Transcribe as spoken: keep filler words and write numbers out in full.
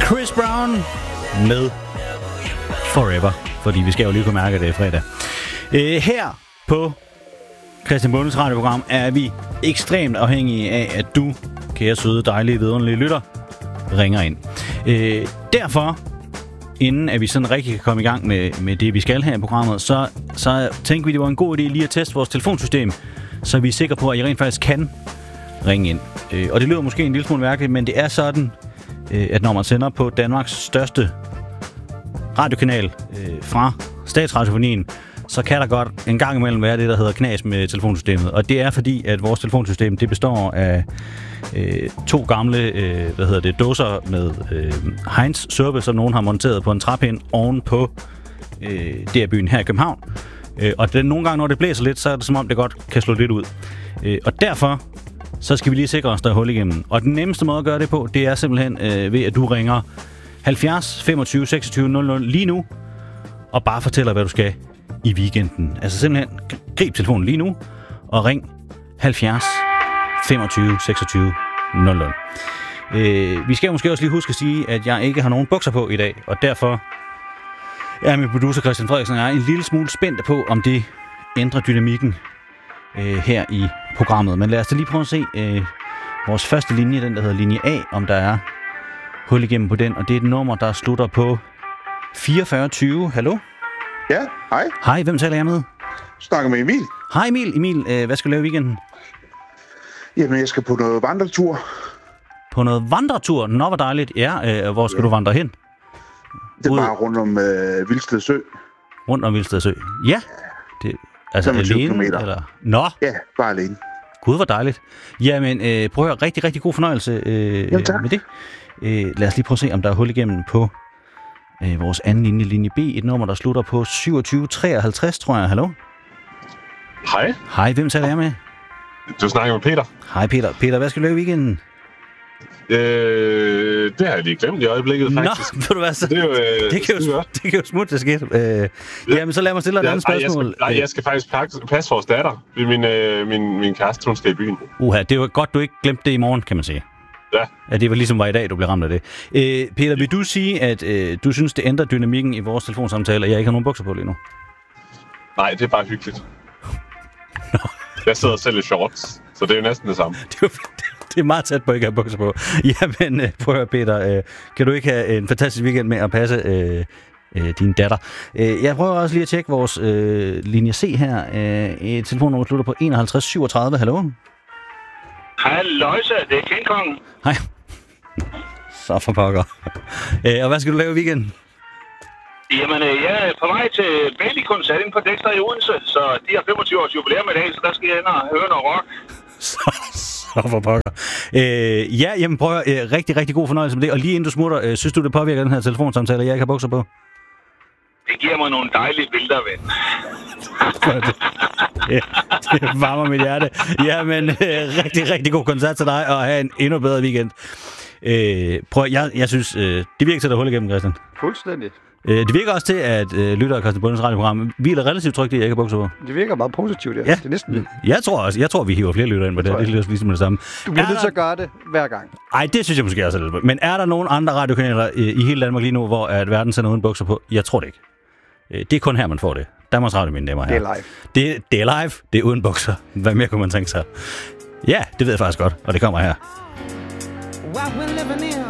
Chris Brown med Forever, fordi vi skal jo lige kunne mærke, at det er fredag. Øh, her på Christian Bondes radioprogram er vi ekstremt afhængige af, at du, kære søde, dejlige, vidunderlige lytter, ringer ind. Øh, derfor, inden at vi sådan rigtig kan komme i gang med, med det, vi skal her i programmet, så, så tænker vi, det var en god idé lige at teste vores telefonsystem, så vi er sikre på, at I rent faktisk kan ringe ind. Øh, og det lyder måske en lille smule mærkeligt, men det er sådan, øh, at når man sender på Danmarks største radiokanal øh, fra Statsradiofonien, så kan der godt en gang imellem være det, der hedder knas med telefonsystemet. Og det er fordi, at vores telefonsystem, det består af øh, to gamle øh, hvad hedder det, dåser med øh, Heinz suppe, som nogen har monteret på en træpind oven på øh, D R-byen her i København. Øh, og det, nogle gange, når det blæser lidt, så er det som om, det godt kan slå lidt ud. Øh, og derfor så skal vi lige sikre os, der er hul igennem. Og den nemmeste måde at gøre det på, det er simpelthen øh, ved, at du ringer halvfjerds femogtyve seksogtyve nul nul lige nu, og bare fortæller, hvad du skal i weekenden. Altså simpelthen grib telefonen lige nu, og ring halvfjerds femogtyve seksogtyve nul nul. Øh, vi skal måske også lige huske at sige, at jeg ikke har nogen bukser på i dag, og derfor er min producer Christian Frederiksen og jeg en lille smule spændte på, om det ændrer dynamikken øh, her i programmet. Men lad os da lige prøve at se øh, vores første linje, den der hedder linje A, om der er hul igennem på den, og det er et nummer, der slutter på fireogfyrre tyve. Hallo? Ja, hej. Hej, hvem taler jeg med? Snakker med Emil. Hej Emil. Emil, øh, hvad skal du lave i weekenden? Jamen, jeg skal på noget vandretur. På noget vandretur? Nå, hvor dejligt. Ja, øh, hvor skal ja. du vandre hen? Det er Ud... bare rundt om øh, Vilsted Sø. Rundt om Vilsted Sø? Ja. Det, altså alene? Eller? Nå. Ja, bare alene. Gud, hvor dejligt. Jamen, øh, prøv at høre, rigtig, rigtig god fornøjelse øh, Jamen, tak. med det. Øh, lad os lige prøve at se, om der er hul igennem på øh, vores anden linje, linje B. Et nummer, der slutter på syvogtyve treoghalvtreds, tror jeg. Hallo? Hej. Hej, hvem taler jeg med? Du snakker med Peter. Hej Peter. Peter, hvad skal du lave i weekenden? Øh, det har jeg lige glemt i øjeblikket, faktisk. Nå, ved du hvad, så, det, er jo, øh, det, kan jo, det kan jo smutte, det sker. Øh, ja. Jamen, så lad mig stille dig et andet spørgsmål. Nej, jeg skal, nej, jeg skal faktisk passe, passe vores datter. Min, øh, min, min kæreste, hun skal i byen. Uha, det var godt, du ikke glemte det i morgen, kan man sige. Ja. Ja, det var ligesom var i dag, du blev ramt af det. Øh, Peter, vil du sige, at øh, du synes, det ændrer dynamikken i vores telefonsamtale, og jeg ikke har nogen bukser på lige nu? Nej, det er bare hyggeligt. Nå. Jeg sidder selv i shorts, så det er jo næsten det samme. Det er, jo, det er meget tæt på, at ikke have bukser på. Jamen, øh, prøv at høre, Peter. Øh, kan du ikke have en fantastisk weekend med at passe øh, øh, din datter? Øh, jeg prøver også lige at tjekke vores øh, linje C her. Øh, et telefonnummer slutter på enoghalvtreds syvogtredive. Hallo? Halløjsa, det er King Kong. Hej. Så for pokker. øh, og hvad skal du lave i weekenden? Jamen, jeg er på vej til Bailey-koncert inde på Dexter i Odense, så de har femogtyve års jubilæum i dag, så der skal jeg ind og høre noget rock. Så, så for pokker. Øh, ja, jamen prøv at høre, øh, rigtig, rigtig god fornøjelse med det. Og lige inden du smutter, øh, synes du, det påvirker den her telefonsamtale, jeg ikke har bukser på? Det giver mig nogle dejlige billeder, ven. det, det, det varmer mit hjerte. Jamen, øh, rigtig, rigtig god koncert til dig, og have en endnu bedre weekend. Øh, prøv, jeg, jeg synes, øh, det virker til at der hul igennem, Christian. Fuldstændig. Øh, det virker også til, at øh, lytter af Christian Bondes radioprogram hviler relativt trygt i, at jeg ikke har bukser på. Det virker meget positivt, ja. Ja. Det er næsten... Jeg tror også, jeg tror, vi hiver flere lytter ind på det. Det er ligesom det samme. Du bliver nødt til at gøre det hver gang. Nej, det synes jeg måske også er lidt. Men er der nogen andre radiokanaler øh, i hele Danmark lige nu, hvor at verden sender uden bukser på? Jeg tror det ikke. Øh, det er kun her, man får det. Danmarks Radio, mine damer og herrer. Det er live. Det, det er live, det er uden bukser. Hvad mere kunne man tænke sig? Ja, det ved jeg faktisk godt, og det kommer her. What we're living in